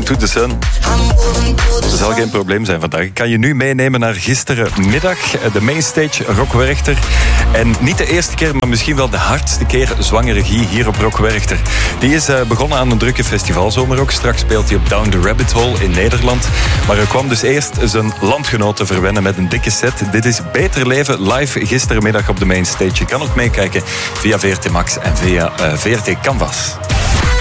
to the sun. Dat zal geen probleem zijn vandaag. Ik kan je nu meenemen naar gisterenmiddag. De mainstage, Rock Werchter. En niet de eerste keer, maar misschien wel de hardste keer zwangere regie hier op Rock Werchter. Die is begonnen aan een drukke festivalzomer ook. Straks speelt hij op Down the Rabbit Hole in Nederland. Maar er kwam dus eerst zijn landgenoten verwennen met een dikke set. Dit is Beter Leven live gisterenmiddag op de mainstage. Je kan ook meekijken via VRT Max en via VRT Canvas.